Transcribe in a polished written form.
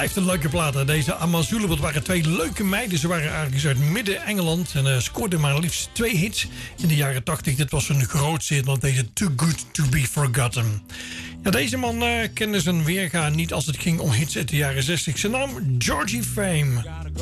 Heeft een leuke plaat, hè? Deze Amazulu. Het waren twee leuke meiden. Ze waren eigenlijk uit Midden-Engeland. En scoorden maar liefst 2 hits in de jaren 80. Dit was een grootste hit, want deze Too Good To Be Forgotten. Ja, deze man kende zijn weerga niet als het ging om hits uit de jaren 60. Zijn naam Georgie Fame.